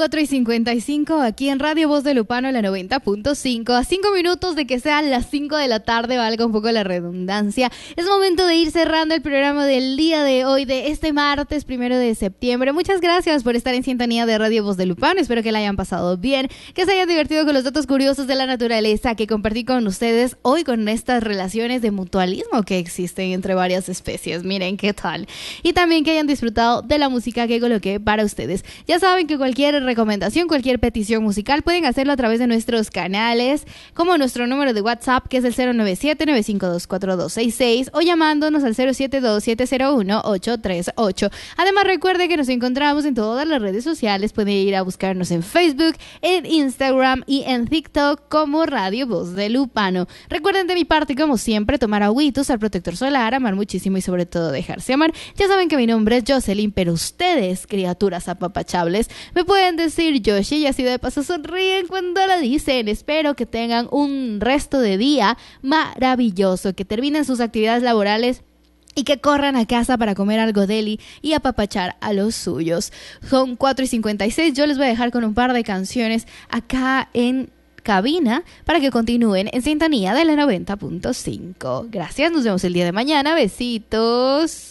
4:55 aquí en Radio Voz de Lupano, la 90.5. A 5 minutos de que sean las 5 de la tarde, valga un poco la redundancia. Es momento de ir cerrando el programa del día de hoy, de este martes 1 de septiembre. Muchas gracias por estar en sintonía de Radio Voz de Lupano. Espero que la hayan pasado bien, que se hayan divertido con los datos curiosos de la naturaleza que compartí con ustedes hoy, con estas relaciones de mutualismo que existen entre varias especies. Miren qué tal. Y también que hayan disfrutado de la música que coloqué para ustedes. Ya saben que cualquier recomendación, cualquier petición musical pueden hacerlo a través de nuestros canales, como nuestro número de WhatsApp, que es el 097-952-4266, o llamándonos al 072-701-838. Además, recuerde que nos encontramos en todas las redes sociales. Pueden ir a buscarnos en Facebook, en Instagram y en TikTok como Radio Voz de Lupano. Recuerden de mi parte, como siempre, tomar agüitos, usar protector solar, amar muchísimo y sobre todo dejarse amar. Ya saben que mi nombre es Jocelyn, pero ustedes, criaturas apapachables, me pueden decir Yoshi, y así de paso sonríen cuando la dicen. Espero que tengan un resto de día maravilloso, que terminen sus actividades laborales y que corran a casa para comer algo deli y apapachar a los suyos. Son 4:56, yo les voy a dejar con un par de canciones acá en cabina para que continúen en sintonía de la 90.5. Gracias, nos vemos el día de mañana. Besitos.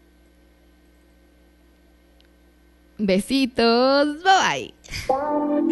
Besitos, bye bye.